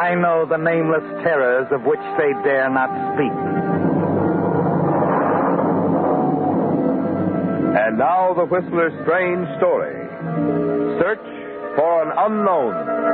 I know the nameless terrors of which they dare not speak. And now the Whistler's strange story. Search for an unknown.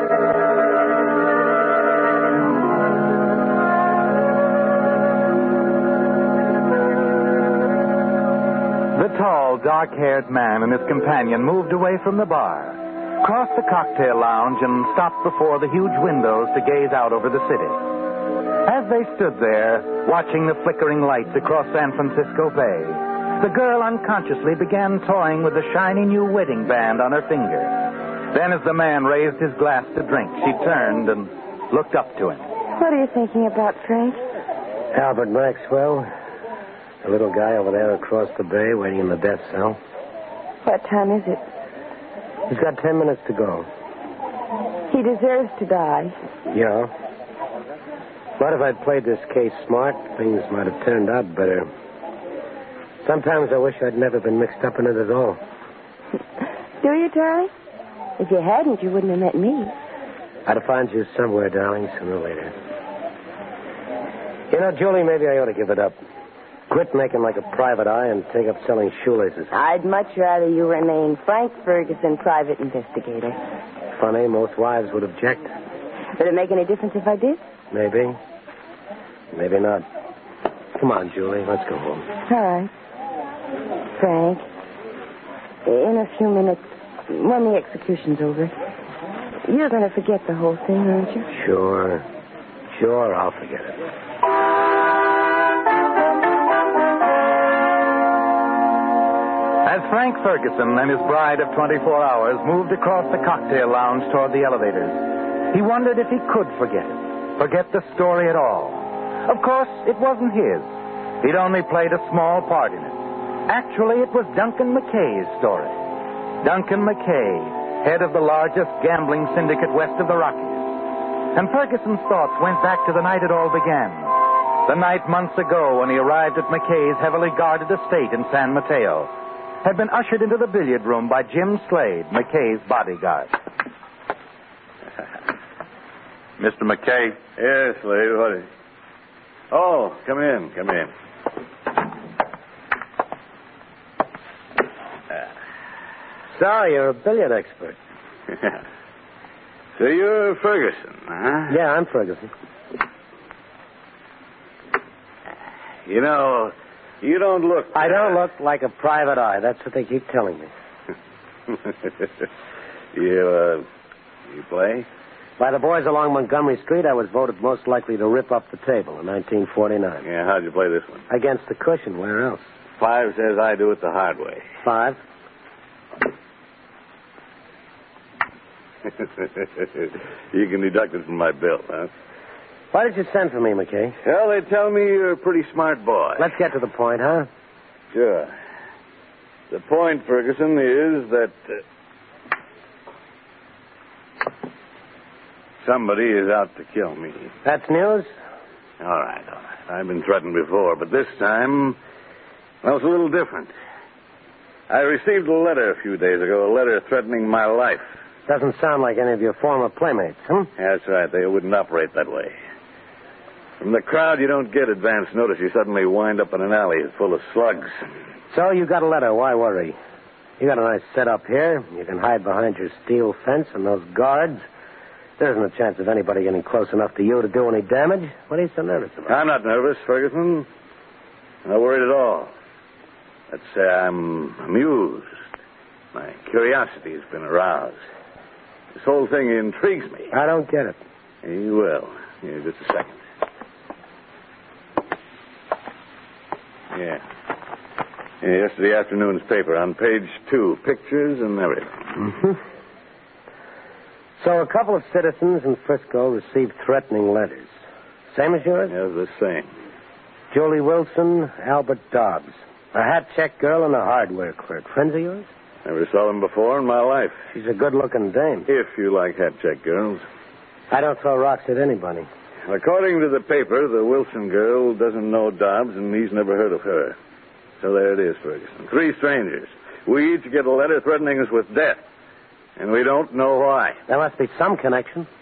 The tall, dark-haired man and his companion moved away from the bar, crossed the cocktail lounge, and stopped before the huge windows to gaze out over the city. As they stood there, watching the flickering lights across San Francisco Bay, the girl unconsciously began toying with the shiny new wedding band on her finger. Then, as the man raised his glass to drink, she turned and looked up to him. What are you thinking about, Frank? Albert Maxwell. The little guy over there across the bay waiting in the death cell. What time is it? He's got 10 minutes to go. He deserves to die. Yeah. But if I'd played this case smart, things might have turned out better. Sometimes I wish I'd never been mixed up in it at all. Do you, Charlie? If you hadn't, you wouldn't have met me. I'd have found you somewhere, darling, sooner or later. You know, Julie, maybe I ought to give it up. Quit making like a private eye and take up selling shoelaces. I'd much rather you remain Frank Ferguson, private investigator. Funny, most wives would object. Would it make any difference if I did? Maybe. Maybe not. Come on, Julie, let's go home. All right. Frank, in a few minutes, when the execution's over, you're going to forget the whole thing, aren't you? Sure. Sure, I'll forget it. As Frank Ferguson and his bride of 24 hours moved across the cocktail lounge toward the elevators, he wondered if he could forget it, forget the story at all. Of course, it wasn't his. He'd only played a small part in it. Actually, it was Duncan McKay's story. Duncan McKay, head of the largest gambling syndicate west of the Rockies. And Ferguson's thoughts went back to the night it all began. The night months ago when he arrived at McKay's heavily guarded estate in San Mateo. Had been ushered into the billiard room by Jim Slade, McKay's bodyguard. Mr. McKay? Yes, Slade, what is it? Oh, come in. So, you're a billiard expert. So you're Ferguson, huh? Yeah, I'm Ferguson. You know, you don't look... I don't look like a private eye. That's what they keep telling me. You play? By the boys along Montgomery Street, I was voted most likely to rip up the table in 1949. Yeah, how'd you play this one? Against the cushion. Where else? 5 says I do it the hard way. 5. You can deduct it from my bill, huh? Why did you send for me, McKay? Well, they tell me you're a pretty smart boy. Let's get to the point, huh? Sure. The point, Ferguson, is that somebody is out to kill me. That's news? All right. I've been threatened before, but this time, well, it's a little different. I received a letter a few days ago, a letter threatening my life. Doesn't sound like any of your former playmates, huh? That's right. They wouldn't operate that way. From the crowd, you don't get advance notice. You suddenly wind up in an alley full of slugs. So you got a letter. Why worry? You got a nice setup here. You can hide behind your steel fence and those guards. There isn't a chance of anybody getting close enough to you to do any damage. What are you so nervous about? I'm not nervous, Ferguson. I'm not worried at all. Let's say I'm amused. My curiosity has been aroused. This whole thing intrigues me. I don't get it. You will. Here, just a second. Yeah. Yesterday afternoon's paper on page 2. Pictures and everything. Mm-hmm. So a couple of citizens in Frisco received threatening letters. Same as yours? Yeah, the same. Julie Wilson, Albert Dobbs. A hat-check girl and a hardware clerk. Friends of yours? Never saw them before in my life. She's a good-looking dame. If you like hat-check girls. I don't throw rocks at anybody. According to the paper, the Wilson girl doesn't know Dobbs, and he's never heard of her. So there it is, Ferguson. 3 strangers. We each get a letter threatening us with death. And we don't know why. There must be some connection.